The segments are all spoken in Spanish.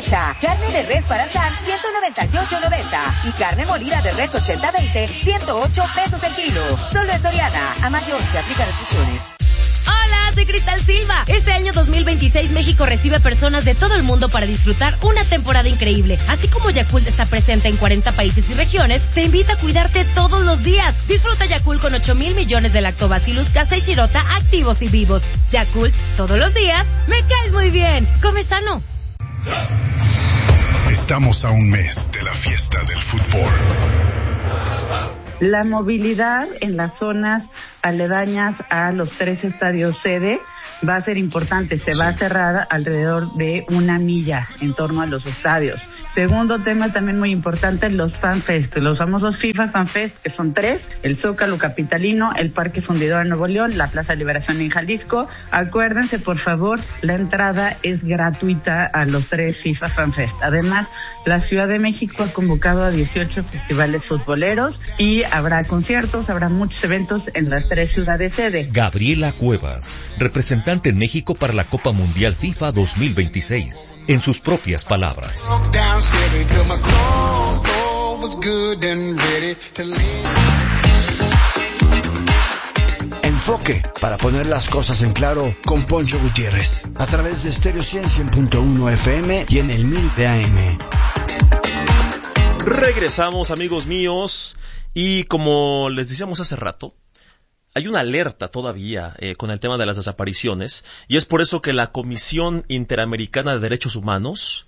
aprovecha. Carne de res para asar, $198.90. Y carne molida de res 80-20, $108 el kilo. Solo en Soriana. A mayor se aplica restricciones. Hola, soy Cristal Silva. Este año 2026 México recibe personas de todo el mundo para disfrutar una temporada increíble. Así como Yakult está presente en 40 países y regiones, te invita a cuidarte todos los días. Disfruta Yakult con 8,000 millones de Lactobacillus casei shirota activos y vivos. Yakult, todos los días, me caes muy bien. Come sano. Estamos a un mes de la fiesta del fútbol. La movilidad en las zonas aledañas a los 3 estadios sede va a ser importante. Se va a cerrar alrededor de 1 milla en torno a los estadios. Segundo tema también muy importante, los FanFest, los famosos FIFA FanFest, que son 3, el Zócalo Capitalino, el Parque Fundidora Nuevo León, la Plaza Liberación en Jalisco. Acuérdense, por favor, la entrada es gratuita a los 3 FIFA FanFest. Además, la Ciudad de México ha convocado a 18 festivales futboleros y habrá conciertos, habrá muchos eventos en las 3 ciudades sede. Gabriela Cuevas, representante en México para la Copa Mundial FIFA 2026, en sus propias palabras. Enfoque, para poner las cosas en claro, con Poncho Gutiérrez, a través de Stereo 100.1 FM y en el 1000 de AM. Regresamos, amigos míos, y como les decíamos hace rato, hay una alerta todavía con el tema de las desapariciones, y es por eso que la Comisión Interamericana de Derechos Humanos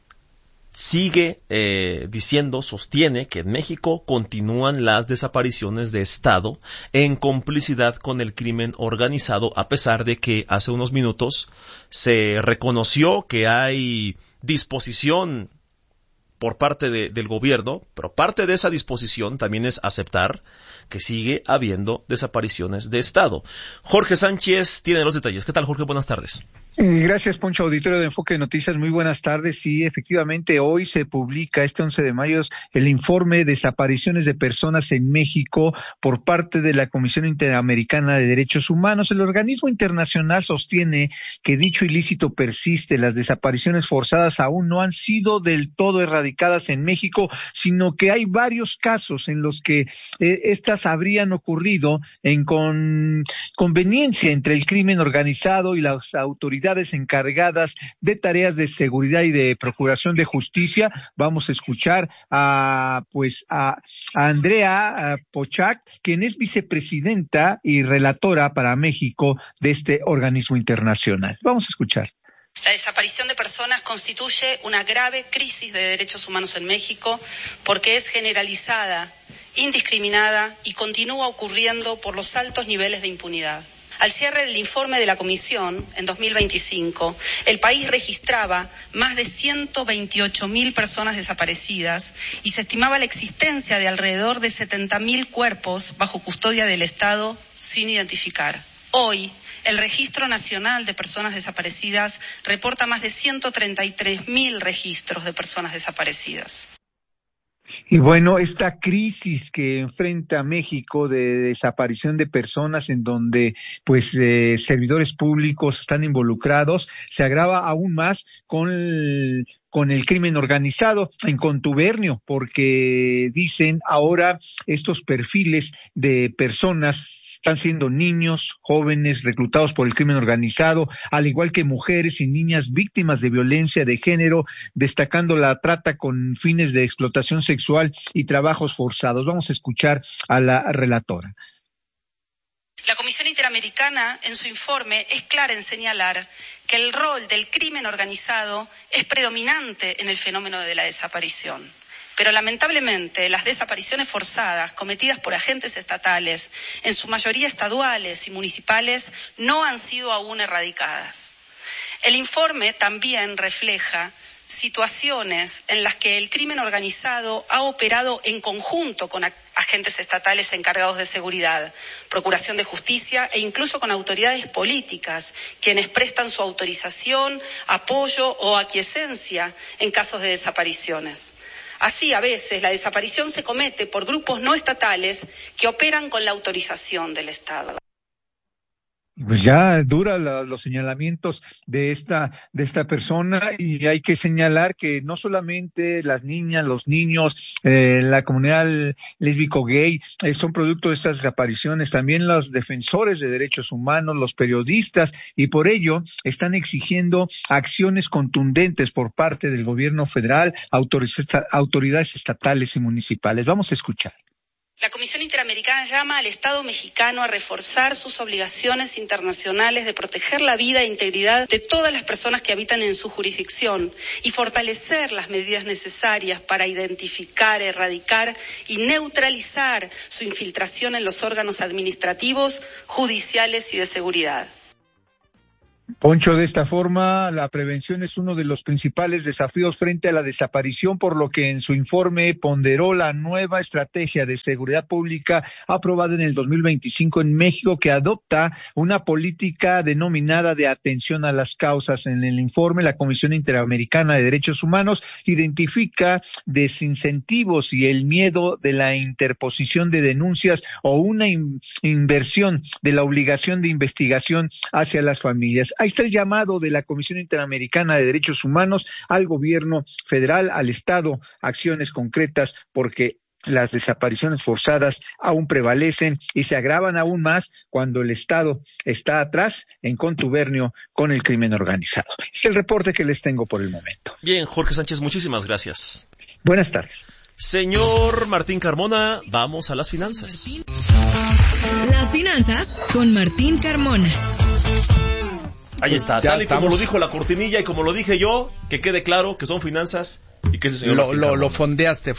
sigue sostiene que en México continúan las desapariciones de Estado en complicidad con el crimen organizado, a pesar de que hace unos minutos se reconoció que hay disposición por parte del gobierno, pero parte de esa disposición también es aceptar que sigue habiendo desapariciones de Estado. Jorge Sánchez tiene los detalles. ¿Qué tal, Jorge? Buenas tardes. Gracias, Poncho, auditorio de Enfoque de Noticias, muy buenas tardes. Sí, efectivamente, hoy se publica, este 11 de mayo, el informe de desapariciones de personas en México por parte de la Comisión Interamericana de Derechos Humanos. El organismo internacional sostiene que dicho ilícito persiste. Las desapariciones forzadas aún no han sido del todo erradicadas en México, sino que hay varios casos en los que estas habrían ocurrido en conveniencia entre el crimen organizado y las autoridades encargadas de tareas de seguridad y de procuración de justicia. Vamos a escuchar a Andrea Pochac, quien es vicepresidenta y relatora para México de este organismo internacional. Vamos a escuchar. La desaparición de personas constituye una grave crisis de derechos humanos en México porque es generalizada, indiscriminada y continúa ocurriendo por los altos niveles de impunidad. Al cierre del informe de la Comisión, en 2025, el país registraba más de 128.000 personas desaparecidas y se estimaba la existencia de alrededor de 70.000 cuerpos bajo custodia del Estado sin identificar. Hoy, el Registro Nacional de Personas Desaparecidas reporta más de 133.000 registros de personas desaparecidas. Y bueno, esta crisis que enfrenta México de desaparición de personas en donde servidores públicos están involucrados, se agrava aún más con el crimen organizado en contubernio, porque dicen ahora estos perfiles de personas están siendo niños, jóvenes reclutados por el crimen organizado, al igual que mujeres y niñas víctimas de violencia de género, destacando la trata con fines de explotación sexual y trabajos forzados. Vamos a escuchar a la relatora. La Comisión Interamericana, en su informe, es clara en señalar que el rol del crimen organizado es predominante en el fenómeno de la desaparición. Pero lamentablemente las desapariciones forzadas cometidas por agentes estatales, en su mayoría estaduales y municipales, no han sido aún erradicadas. El informe también refleja situaciones en las que el crimen organizado ha operado en conjunto con agentes estatales encargados de seguridad, procuración de justicia e incluso con autoridades políticas, quienes prestan su autorización, apoyo o aquiescencia en casos de desapariciones. Así, a veces, la desaparición se comete por grupos no estatales que operan con la autorización del Estado. Pues ya dura los señalamientos de esta persona, y hay que señalar que no solamente las niñas, los niños, la comunidad lésbico gay son producto de estas desapariciones, también los defensores de derechos humanos, los periodistas, y por ello están exigiendo acciones contundentes por parte del gobierno federal, autoridades estatales y municipales. Vamos a escuchar. La Comisión Interamericana llama al Estado mexicano a reforzar sus obligaciones internacionales de proteger la vida e integridad de todas las personas que habitan en su jurisdicción y fortalecer las medidas necesarias para identificar, erradicar y neutralizar su infiltración en los órganos administrativos, judiciales y de seguridad. Poncho, de esta forma, la prevención es uno de los principales desafíos frente a la desaparición, por lo que en su informe ponderó la nueva estrategia de seguridad pública aprobada en el 2025 en México, que adopta una política denominada de atención a las causas. En el informe, la Comisión Interamericana de Derechos Humanos identifica desincentivos y el miedo de la interposición de denuncias o una inversión de la obligación de investigación hacia las familias. Ahí está el llamado de la Comisión Interamericana de Derechos Humanos al gobierno federal, al Estado, acciones concretas, porque las desapariciones forzadas aún prevalecen y se agravan aún más cuando el Estado está atrás en contubernio con el crimen organizado. Es el reporte que les tengo por el momento. Bien, Jorge Sánchez, muchísimas gracias. Buenas tardes. Señor Martín Carmona, vamos a las finanzas. Las finanzas con Martín Carmona. Ahí está, tal y como lo dijo la cortinilla y como lo dije yo, que quede claro que son finanzas y que ese señor lo fondeaste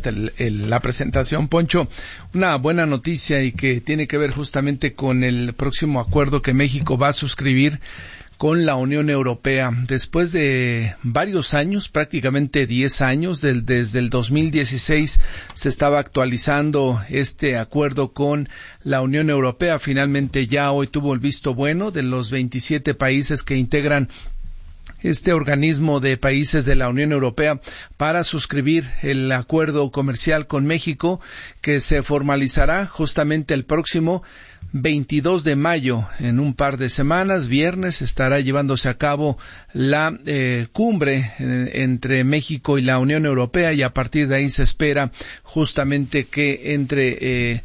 la presentación, Poncho. Una buena noticia y que tiene que ver justamente con el próximo acuerdo que México va a suscribir con la Unión Europea. Después de varios años, prácticamente 10 años, desde el 2016 se estaba actualizando este acuerdo con la Unión Europea. Finalmente ya hoy tuvo el visto bueno de los 27 países que integran este organismo de países de la Unión Europea para suscribir el acuerdo comercial con México, que se formalizará justamente el próximo 22 de mayo, en un par de semanas, viernes, estará llevándose a cabo la cumbre entre México y la Unión Europea, y a partir de ahí se espera justamente que entre,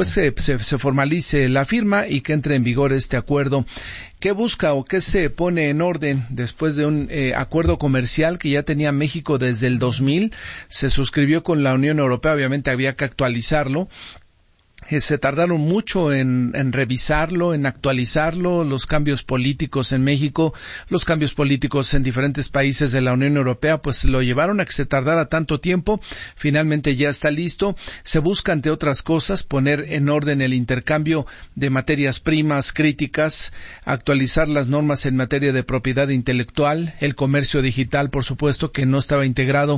se formalice la firma y que entre en vigor este acuerdo. ¿Qué busca o qué se pone en orden después de un acuerdo comercial que ya tenía México desde el 2000? Se suscribió con la Unión Europea, obviamente había que actualizarlo. Se tardaron mucho en revisarlo, en actualizarlo, los cambios políticos en México, los cambios políticos en diferentes países de la Unión Europea, pues lo llevaron a que se tardara tanto tiempo. Finalmente ya está listo. Se busca, entre otras cosas, poner en orden el intercambio de materias primas críticas, actualizar las normas en materia de propiedad intelectual, el comercio digital, por supuesto, que no estaba integrado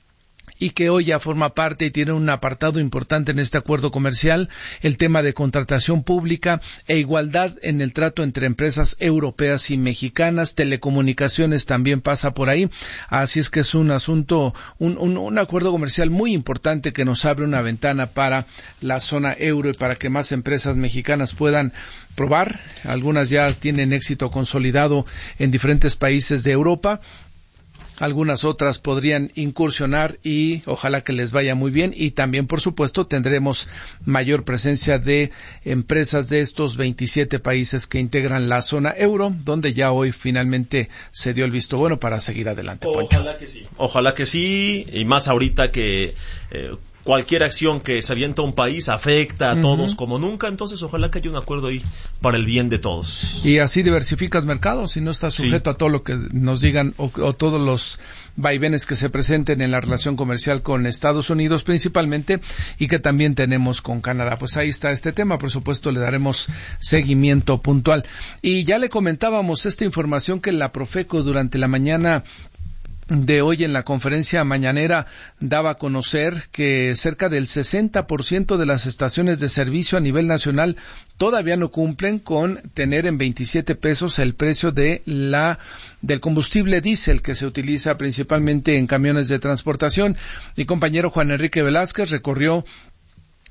y que hoy ya forma parte y tiene un apartado importante en este acuerdo comercial, el tema de contratación pública e igualdad en el trato entre empresas europeas y mexicanas. Telecomunicaciones también pasa por ahí, así es que es un asunto, un acuerdo comercial muy importante que nos abre una ventana para la zona euro y para que más empresas mexicanas puedan probar. Algunas ya tienen éxito consolidado en diferentes países de Europa. Algunas otras podrían incursionar y ojalá que les vaya muy bien, y también, por supuesto, tendremos mayor presencia de empresas de estos 27 países que integran la zona euro, donde ya hoy finalmente se dio el visto bueno para seguir adelante. Ojalá que sí, y más ahorita que cualquier acción que se avienta a un país afecta a todos como nunca, entonces ojalá que haya un acuerdo ahí para el bien de todos. Y así diversificas mercados y no estás sujeto a todo lo que nos digan o todos los vaivenes que se presenten en la relación comercial con Estados Unidos principalmente, y que también tenemos con Canadá. Pues ahí está este tema, por supuesto le daremos seguimiento puntual. Y ya le comentábamos esta información que la Profeco durante la mañana de hoy en la conferencia mañanera daba a conocer que cerca del 60% de las estaciones de servicio a nivel nacional todavía no cumplen con tener en 27 pesos el precio del combustible diésel que se utiliza principalmente en camiones de transportación. Mi compañero Juan Enrique Velázquez recorrió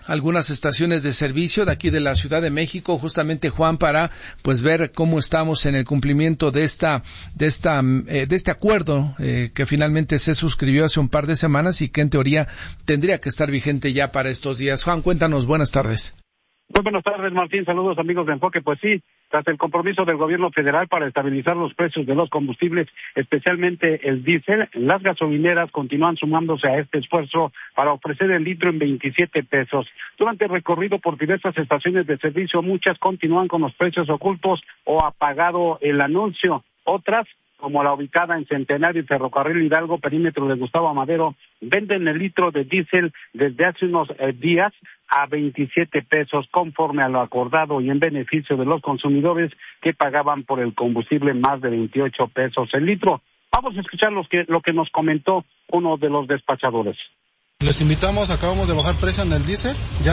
algunas estaciones de servicio de aquí de la Ciudad de México, justamente, Juan, para pues ver cómo estamos en el cumplimiento de este acuerdo que finalmente se suscribió hace un par de semanas y que en teoría tendría que estar vigente ya para estos días. Juan, cuéntanos, buenas tardes. Muy buenas tardes, Martín. Saludos, amigos de Enfoque. Pues sí, tras el compromiso del gobierno federal para estabilizar los precios de los combustibles, especialmente el diésel, las gasolineras continúan sumándose a este esfuerzo para ofrecer el litro en 27 pesos. Durante el recorrido por diversas estaciones de servicio, muchas continúan con los precios ocultos o apagado el anuncio. Otras, como la ubicada en Centenario y Ferrocarril Hidalgo, perímetro de Gustavo Madero, venden el litro de diésel desde hace unos días a 27 pesos, conforme a lo acordado y en beneficio de los consumidores que pagaban por el combustible más de 28 pesos el litro. Vamos a escuchar lo que nos comentó uno de los despachadores. Les invitamos, acabamos de bajar precio en el diésel, ya